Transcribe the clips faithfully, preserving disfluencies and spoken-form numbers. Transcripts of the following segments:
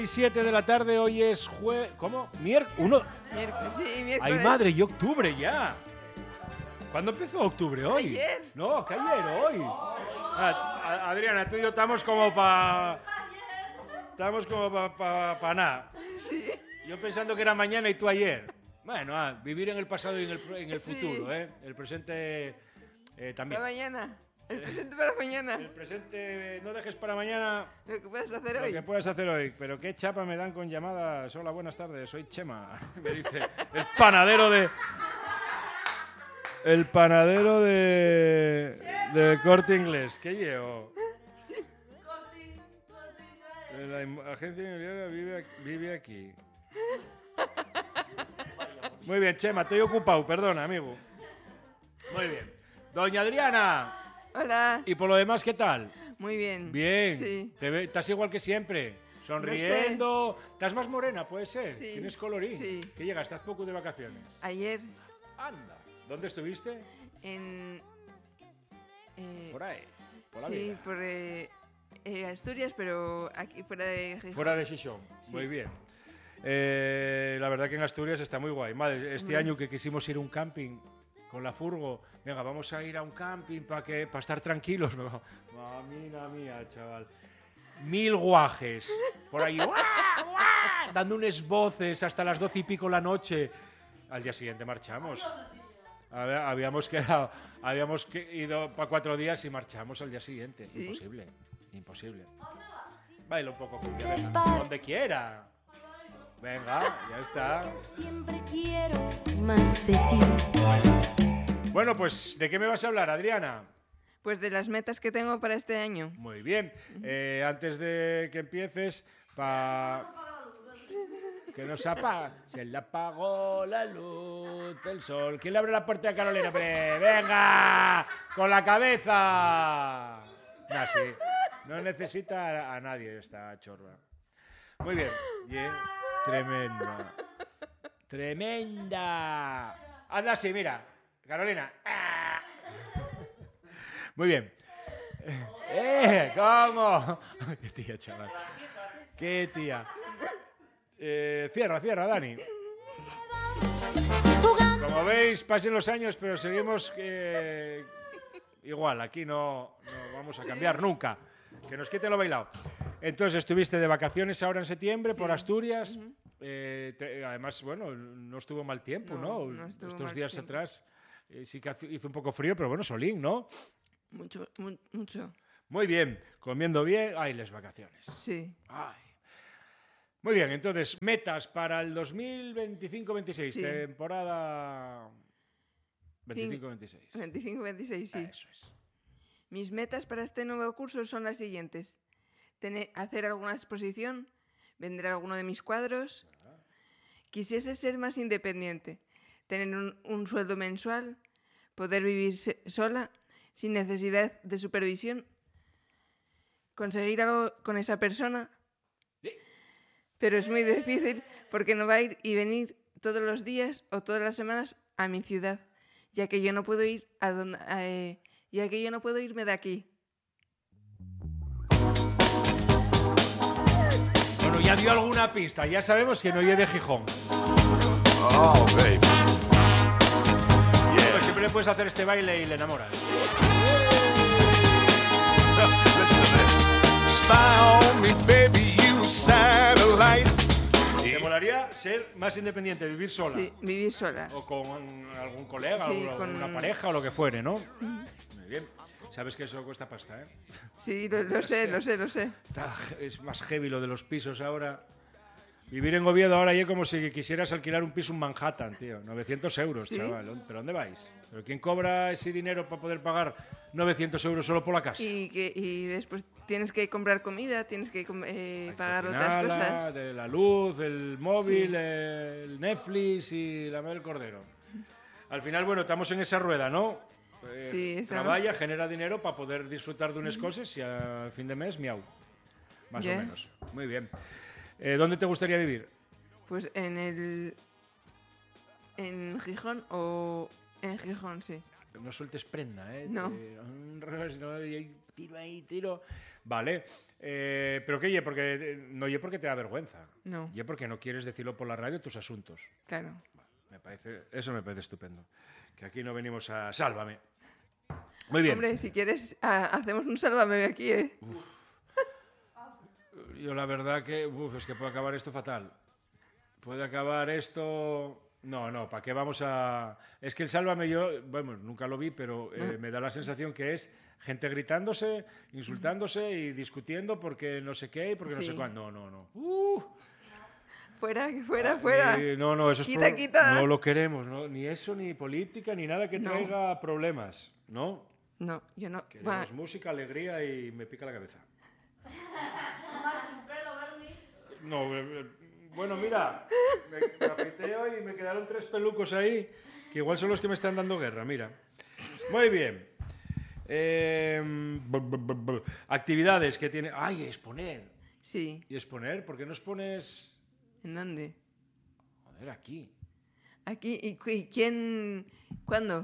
siete de la tarde, hoy es jue... ¿Cómo? ¿Miércoles? Uno... Miércoles, sí, miércoles. ¡Ay, madre! ¡Y octubre ya! ¿Cuándo empezó octubre? ¿Hoy? Ayer. No, que ayer, hoy. Ah, Adriana, tú y yo estamos como para... Estamos como para pa, pa nada. Sí. Yo pensando que era mañana y tú ayer. Bueno, ah, vivir en el pasado y en el, en el Sí. futuro, ¿eh? El presente eh, también. Para mañana. El presente para mañana. El presente, no dejes para mañana Lo que puedes hacer lo hoy. que puedes hacer hoy. Pero qué chapa me dan con llamadas. Hola, buenas tardes, soy Chema. Me dice el panadero de... El panadero de... de Corte Inglés. ¿Qué llevo? La im- agencia inmobiliaria vive, vive aquí. Muy bien, Chema, estoy ocupado, perdona, amigo. Muy bien. Doña Adriana, Hola. y por lo demás, ¿qué tal? Muy bien. Bien. Sí. Te ve- estás igual que siempre. Sonriendo. ¿Estás más morena, puede ser? Sí. ¿Tienes colorín? Sí. ¿Qué llega? ¿Estás poco de vacaciones? Ayer Anda. ¿Dónde estuviste? en... eh, Por ahí. Por la sí, vida. por eh, eh, Asturias, pero aquí fuera de Gijón. Fuera de Xixón. Sí. Muy bien. Eh, la verdad que en Asturias está muy guay. Madre, este Hombre. año que quisimos ir a un camping con la furgo, venga, vamos a ir a un camping para que para estar tranquilos. Mamina mía, chaval. Mil guajes por ahí, ¡guau, guau! Dando unas voces hasta las doce y pico la noche. Al día siguiente marchamos. Había- Habíamos quedado, habíamos que- ido para cuatro días y marchamos al día siguiente. ¿Sí? Imposible, imposible. Baila un poco, cumbia, venga, donde quiera. Venga, ya está. Siempre quiero más de ti. Bueno, pues, ¿de qué me vas a hablar, Adriana? Pues de las metas que tengo para este año. Muy bien. Eh, antes de que empieces, pa... que nos apaga. Se le apagó la luz del sol. ¿Quién le abre la puerta a Carolina? hombre? ¡Venga! ¡Con la cabeza! No, sí. No necesita a, a nadie esta chorba. Muy bien. Bien. Tremenda. Tremenda. Anda así, mira. Carolina. ¡Ah! Muy bien. ¡Eh! ¿Cómo? ¡Qué tía, chaval! ¡Qué tía! Eh, cierra, cierra, Dani. Como veis, pasen los años, pero seguimos eh, igual. Aquí no, no vamos a cambiar nunca. Que nos quiten lo bailado. Entonces, estuviste de vacaciones ahora en septiembre por Sí. Asturias. Eh, te- además, bueno, no estuvo mal tiempo, ¿no? No, no estuvo Estos mal días tiempo. atrás eh, sí que hace- hizo un poco frío, pero bueno, solín, ¿no? Mucho, mu- mucho. Muy bien, comiendo bien. Ay, las vacaciones. Sí. Ay. Muy bien, entonces, metas para el dos mil veinticinco veintiséis, Sí. temporada veinticinco veintiséis. veinticinco veintiséis, sí. Eso es. Mis metas para este nuevo curso son las siguientes. Tener, hacer alguna exposición, vender alguno de mis cuadros. Quisiese ser más independiente, tener un, un sueldo mensual, poder vivir se- sola, sin necesidad de supervisión, conseguir algo con esa persona, Sí. pero es muy difícil porque no va a ir y venir todos los días o todas las semanas a mi ciudad, ya que yo no puedo ir a donde, a, eh, ya que yo no puedo irme de aquí. Bueno, ya dio alguna pista, ya sabemos que no lleve de Gijón. Oh, baby. Pero Yeah. siempre le puedes hacer este baile y le enamoras. Listen to this. Spy on me, baby, you satellite. ¿Te molaría ser más independiente, vivir sola? Sí, vivir sola. O con algún colega, Sí, o con- una pareja o lo que fuere, ¿no? Muy bien. Sabes que eso cuesta pasta, ¿eh? Sí, lo, lo sé, lo sé, lo sé. Está- es más heavy lo de los pisos ahora. Vivir en Oviedo ahora ya es como si quisieras alquilar un piso en Manhattan, tío. novecientos euros, ¿Sí? chaval. ¿Pero dónde vais? ¿Pero quién cobra ese dinero para poder pagar novecientos euros solo por la casa? Y, que, y después tienes que comprar comida, tienes que com- eh, Hay pagar que otras cocinarla, cosas. de la luz, el móvil, Sí. el Netflix y la madre del cordero. Al final, bueno, estamos en esa rueda, ¿no? Eh, Sí, estamos. Trabaja, genera dinero para poder disfrutar de unas cosas y a fin de mes, miau. Más Ya. o menos. Muy bien. Eh, ¿Dónde te gustaría vivir? Pues en el... En Gijón o... En Gijón, sí. no sueltes prenda, ¿eh? No. Te- un revés, no, y tiro ahí, tiro. Vale. Eh, ¿Pero qué? Ye? Porque, eh, no ye porque te da vergüenza. No. Ye porque no quieres decirlo por la radio tus asuntos. Claro. Me parece, eso me parece estupendo. Que aquí no venimos a... Sálvame. Muy bien. Hombre, si quieres, ah, hacemos un sálvame aquí, ¿eh? Yo la verdad que... Uf, es que puede acabar esto fatal. Puede acabar esto... No, no, ¿para qué vamos a...? Es que el Sálvame yo, bueno, nunca lo vi, pero eh, me da la sensación que es gente gritándose, insultándose y discutiendo porque no sé qué y porque no Sí. sé cuándo. No, no, no. Uh, Fuera, que fuera, fuera. ni- no, no, eso es Quita, pro- quita. No lo queremos, ¿no? Ni eso, ni política, ni nada que No. traiga problemas, ¿no? No, yo no. Queremos Va, música, alegría y me pica la cabeza. No, eh, eh, bueno, mira, me, me afeité hoy y me quedaron tres pelucos ahí, que igual son los que me están dando guerra, mira. Muy bien. Eh, bu- bu- bu- bu- actividades que tiene... ¡Ay, exponer! sí. ¿Y exponer? ¿Por qué no expones...? ¿En dónde? Joder, aquí. Aquí. ¿Y, cu- y quién? ¿Cuándo?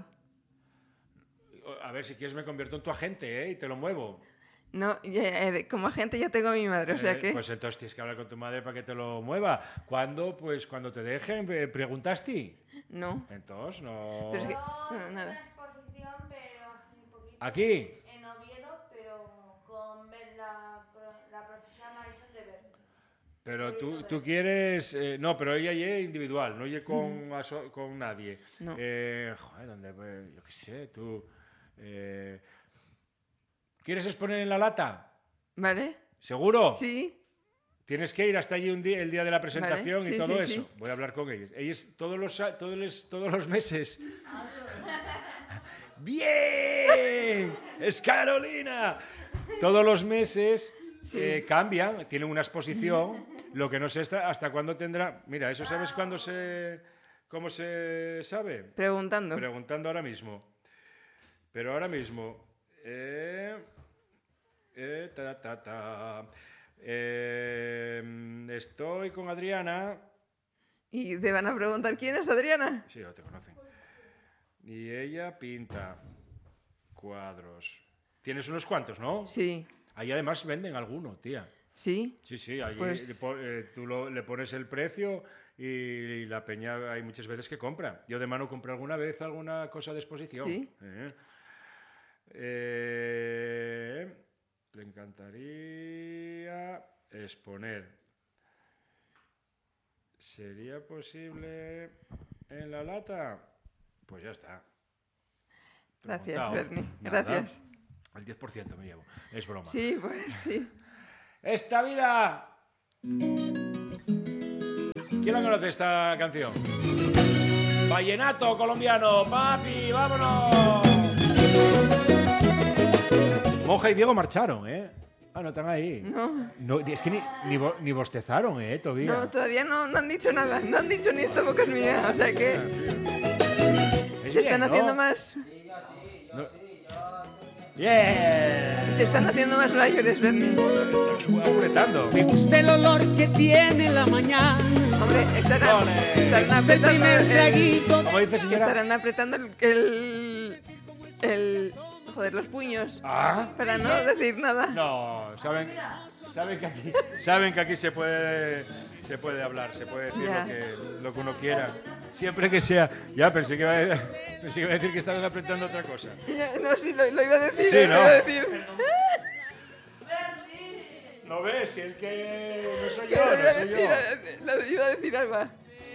A ver, si quieres me convierto en tu agente, ¿eh? Y te lo muevo. No, ya, eh, como agente ya tengo a mi madre, o sea Eh, que... Pues entonces tienes que hablar con tu madre para que te lo mueva. ¿Cuándo? Pues cuando te dejen. eh, ¿Preguntaste? No. Entonces, no... Pero es que- Yo no, hice nada. una exposición, pero hace un poquito. ¿Aquí? En Oviedo, pero con Ver- la, pro- la profesora Marisol de Verde. Pero tú, tú quieres... eh, no, pero ella ye individual, no ye con, aso- con nadie. No. Eh, joder, ¿dónde? Pues, yo qué sé, tú... eh, ¿Quieres exponer en La Lata? ¿Vale? ¿Seguro? Sí. Tienes que ir hasta allí un día, el día de la presentación Vale, y sí, todo sí, eso. sí. Voy a hablar con ellos. Ellos todos los, a- todos los, todos los meses... ¡Bien! ¡Es Carolina! Todos los meses Sí. eh, cambian, tienen una exposición. Lo que no sé hasta, hasta cuándo tendrá. Mira, ¿eso sabes cuándo se. ¿Cómo se sabe? Preguntando. Preguntando ahora mismo. Pero ahora mismo. Eh, eh, ta, ta, ta. Eh, estoy con Adriana. Y te van a preguntar quién es Adriana. Sí, ya te conocen. Y ella pinta cuadros. Tienes unos cuantos, ¿no? Sí. Ahí además venden alguno, tía. Sí. Sí, sí, allí Pues- le po- eh, tú lo- le pones el precio y, y la peña hay muchas veces que compra. Yo de mano compré alguna vez alguna cosa de exposición. Sí. Eh. Eh, le encantaría exponer. ¿Sería posible en La Lata? Pues ya está. Gracias, Preguntado. Bernie. Nada. Gracias. El diez por ciento me llevo. Es broma. Sí, pues sí. Esta vida. ¿Quién la conoce esta canción? Vallenato colombiano, papi, vámonos. Monja y Diego marcharon, ¿eh? Ah, no están ahí. No. No, es que ni, ni, bo- ni bostezaron, ¿eh? Todavía. No, todavía no, no han dicho nada. No han dicho ni esta boca es mía. O sea que Es se bien, están ¿no? haciendo más. No. ¡Yeah! Se están haciendo más mayores, Bernie. Apretando. Me gusta el olor que tiene la mañana. Hombre, estarán, Ole. estarán El apretando. primer el- traguito. ¿Cómo dice, señora? estarán apretando el, el, el- Joder, los puños. Ah. Para no decir nada. No, saben, saben, que aquí, saben que aquí se puede, se puede hablar, se puede decir Ya. lo que, lo que uno quiera. Siempre que sea. Ya, pensé que iba a, pensé que iba a decir que estaban apretando otra cosa. Ya, no, sí, lo, lo iba a decir. Sí, lo ¿no? iba a decir. ¿No ves? Si es que no soy Que yo, lo iba a no soy decir, yo. lo iba a decir Alba.